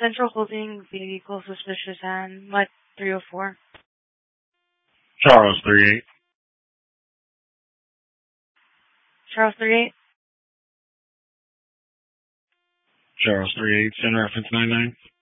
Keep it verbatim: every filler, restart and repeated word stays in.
Central Holding Vehicle Suspicious and Mike three oh four. Charles three eight. Charles three eight. Charles three eight. Send reference nine nine.